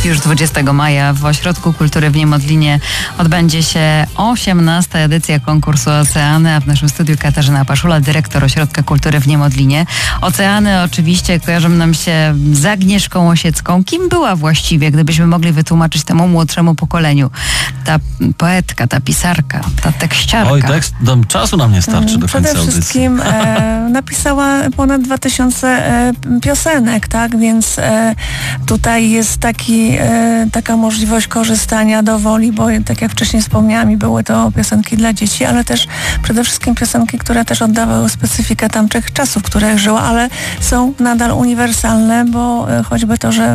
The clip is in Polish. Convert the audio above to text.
Już 20 maja w Ośrodku Kultury w Niemodlinie odbędzie się 18. edycja konkursu Oceany, a w naszym studiu Katarzyna Paszula, dyrektor Ośrodka Kultury w Niemodlinie. Oceany oczywiście kojarzą nam się z Agnieszką Osiecką. Kim była właściwie, gdybyśmy mogli wytłumaczyć temu młodszemu pokoleniu? Ta poetka, ta pisarka, ta tekściarka. Oj, czasu nam nie starczy do końca Przede wszystkim napisała ponad 2000 piosenek, tak? Więc tutaj jest taka możliwość korzystania dowoli, bo tak jak wcześniej wspomniałam, były to piosenki dla dzieci, ale też przede wszystkim piosenki, które też oddawały specyfikę tamtych czasów, w których żyła, ale są nadal uniwersalne, bo choćby to, że